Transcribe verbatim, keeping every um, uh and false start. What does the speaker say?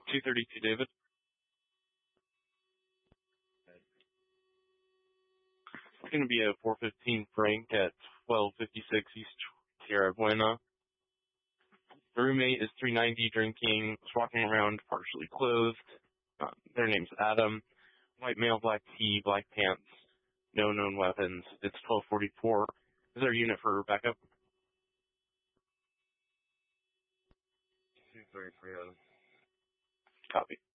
two thirty-two, David. It's going to be a four fifteen Frank at twelve fifty-six East Tierra Buena. The roommate is three ninety, drinking, was walking around partially clothed. Uh, their name's Adam. White male, black tee, black pants, no known weapons. It's twelve forty-four. Is there a unit for backup? two thirty-three. Copy.